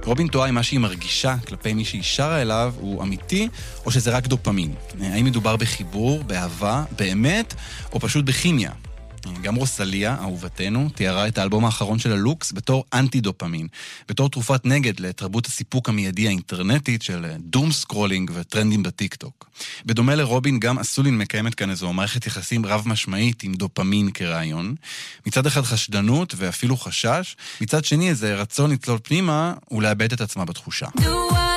רובין תוהה אם מה שהיא מרגישה כלפי מי שהיא שרה אליו הוא אמיתי, או שזה רק דופמין. האם מדובר בחיבור, באהבה, באמת, או פשוט בכימיה? גם רוסליה, אהובתנו, תיארה את האלבום האחרון של הלוקס בתור אנטי-דופמין, בתור תרופת נגד לתרבות הסיפוק המיידי האינטרנטית של דום סקרולינג וטרנדים בטיק-טוק. בדומה לרובין, גם אסולין מקיימת כאן איזו מערכת יחסים רב משמעית עם דופמין כרעיון. מצד אחד חשדנות ואפילו חשש, מצד שני איזה רצון לצלול פנימה ולאבד את עצמה בתחושה.